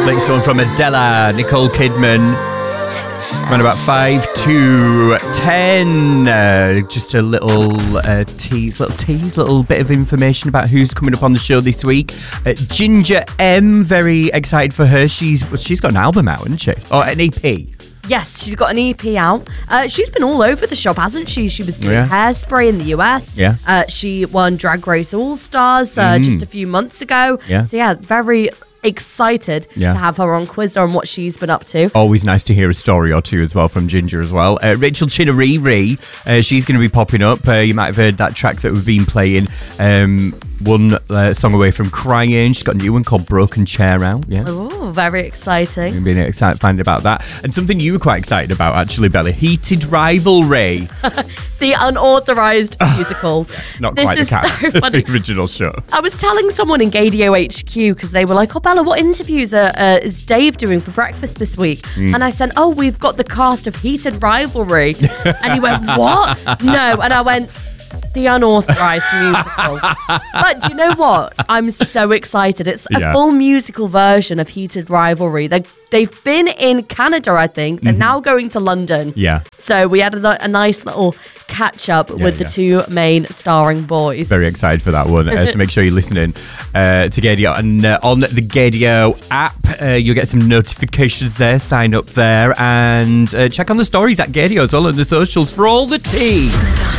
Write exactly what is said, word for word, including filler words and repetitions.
Next one from Adela, Nicole Kidman. Around about five to ten. Uh, just a little uh, tease, little tease, little bit of information about who's coming up on the show this week. Uh, Ginger M, very excited for her. She's well, she's got an album out, hasn't she? Or an E P. Yes, she's got an E P out. Uh, she's been all over the shop, hasn't she? She was doing Yeah. Hairspray in the U S. Yeah. Uh, she won Drag Race All Stars uh, Mm. just a few months ago. Yeah. So yeah, very excited Yeah. to have her on Quizzer and what she's been up to. Always nice to hear a story or two as well from Ginger as well. Uh, Rachel Chinariri, uh, she's going to be popping up. Uh, you might have heard that track that we've been playing. Um, one uh, song away from Crying. She's got a new one called Broken Chair out. Yeah. Oh, very exciting. I've been excited finding about that. And something you were quite excited about, actually, Bella. Heated Rivalry. The unauthorized musical. It's not This quite is the cast so of funny. the original show. I was telling someone in Gadio H Q because they were like, "Oh, Bella, what interviews are, uh, is Dave doing for breakfast this week?" Mm. And I said, "Oh, we've got the cast of Heated Rivalry." And he went, "What? No." And I went, "The unauthorized musical." But do you know what? I'm so excited. It's a Yeah. full musical version of Heated Rivalry. They, they've been in Canada, I think. They're Mhm. now going to London. Yeah. So we had a, a nice little catch up Yeah, with the yeah. two main starring boys. Very excited for that one. Uh, so make sure you're listening uh, to Gadio. And uh, on the Gadio app, uh, you'll get some notifications there. Sign up there and uh, check on the stories at Gadio as well on the socials for all the tea.